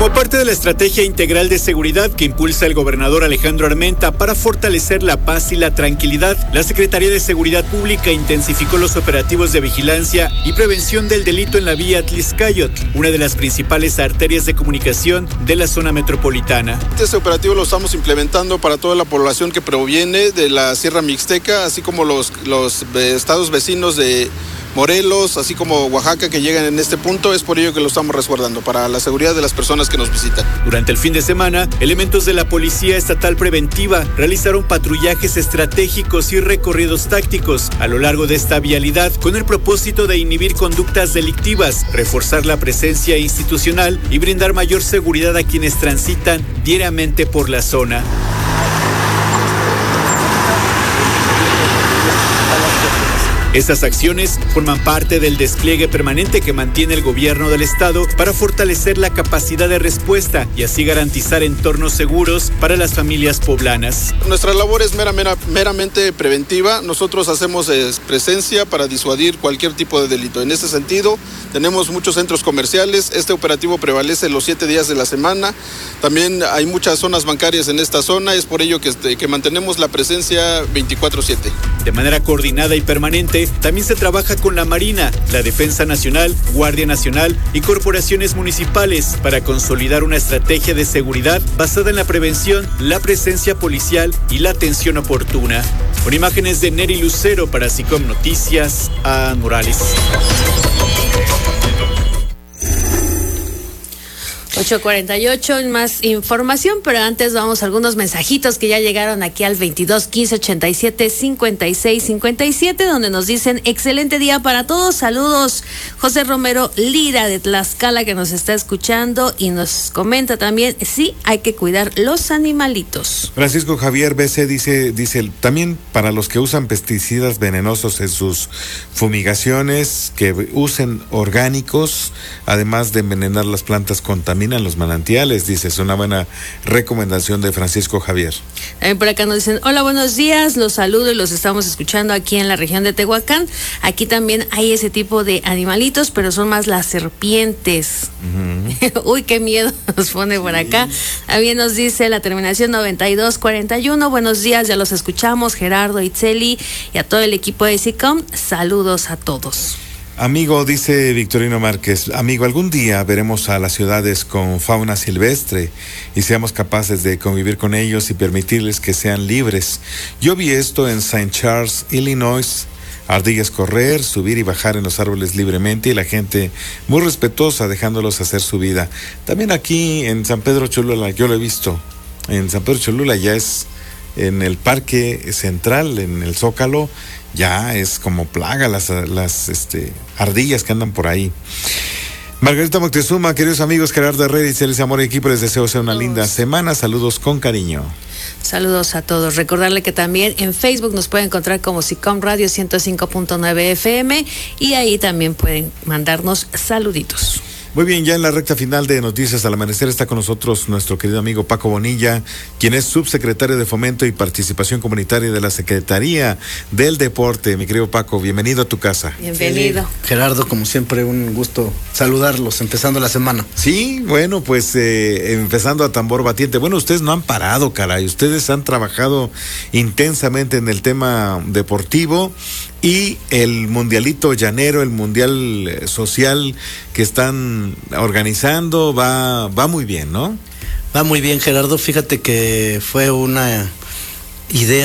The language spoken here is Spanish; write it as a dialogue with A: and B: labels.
A: Como parte de la estrategia integral de seguridad que impulsa el gobernador Alejandro Armenta para fortalecer la paz y la tranquilidad, la Secretaría de Seguridad Pública intensificó los operativos de vigilancia y prevención del delito en la vía Atlixcáyotl, una de las principales arterias de comunicación de la zona metropolitana.
B: Este operativo lo estamos implementando para toda la población que proviene de la Sierra Mixteca, así como los estados vecinos de Morelos, así como Oaxaca, que llegan en este punto. Es por ello que lo estamos resguardando, para la seguridad de las personas que nos visitan.
A: Durante el fin de semana, elementos de la Policía Estatal Preventiva realizaron patrullajes estratégicos y recorridos tácticos a lo largo de esta vialidad con el propósito de inhibir conductas delictivas, reforzar la presencia institucional y brindar mayor seguridad a quienes transitan diariamente por la zona. Estas acciones forman parte del despliegue permanente que mantiene el gobierno del estado para fortalecer la capacidad de respuesta y así garantizar entornos seguros para las familias poblanas.
B: Nuestra labor es meramente preventiva. Nosotros hacemos presencia para disuadir cualquier tipo de delito. En este sentido, tenemos muchos centros comerciales. Este operativo prevalece los 7 días de la semana. También hay muchas zonas bancarias en esta zona. Es por ello que mantenemos la presencia 24/7.
A: De manera coordinada y permanente, también se trabaja con la Marina, la Defensa Nacional, Guardia Nacional y corporaciones municipales para consolidar una estrategia de seguridad basada en la prevención, la presencia policial y la atención oportuna. Con imágenes de Neri Lucero para SICOM Noticias, a Morales.
C: 8:48, más información, pero antes vamos a algunos mensajitos que ya llegaron aquí al 22 15 87 56 57, donde nos dicen: excelente día para todos, saludos. José Romero Lira de Tlaxcala, que nos está escuchando y nos comenta también: sí, hay que cuidar los animalitos.
D: Francisco Javier BC dice también para los que usan pesticidas venenosos en sus fumigaciones, que usen orgánicos, además de envenenar las plantas, contaminan los manantiales, dice. Es una buena recomendación de Francisco Javier.
C: También por acá nos dicen: hola, buenos días, los saludo y los estamos escuchando aquí en la región de Tehuacán. Aquí también hay ese tipo de animalitos, pero son más las serpientes. Uh-huh. Uy, qué miedo nos pone por acá. También nos dice la terminación 9241, buenos días, ya los escuchamos, Gerardo, Itzeli y a todo el equipo de SICOM, saludos a todos.
D: Amigo, dice Victorino Márquez, amigo, algún día veremos a las ciudades con fauna silvestre y seamos capaces de convivir con ellos y permitirles que sean libres. Yo vi esto en St. Charles, Illinois, ardillas correr, subir y bajar en los árboles libremente y la gente muy respetuosa dejándolos hacer su vida. También aquí en San Pedro Cholula, yo lo he visto, en San Pedro Cholula ya es en el Parque Central, en el Zócalo, ya es como plaga las ardillas que andan por ahí. Margarita Moctezuma, queridos amigos, Gerardo Herrera y Celeste Amor y equipo, les deseo sea una linda semana. Saludos con cariño.
C: Saludos a todos. Recordarle que también en Facebook nos pueden encontrar como SICOM Radio 105.9 FM y ahí también pueden mandarnos saluditos.
D: Muy bien, ya en la recta final de Noticias al Amanecer está con nosotros nuestro querido amigo Paco Bonilla, quien es subsecretario de Fomento y Participación Comunitaria de la Secretaría del Deporte. Mi querido Paco, bienvenido a tu casa.
C: Bienvenido.
E: Gerardo, como siempre, un gusto saludarlos, empezando la semana.
D: Sí, bueno, pues empezando a tambor batiente. Bueno, ustedes no han parado, caray. Ustedes han trabajado intensamente en el tema deportivo y el mundialito llanero, el mundial social que están organizando va muy bien, ¿no?
E: Va muy bien, Gerardo. Fíjate que fue una idea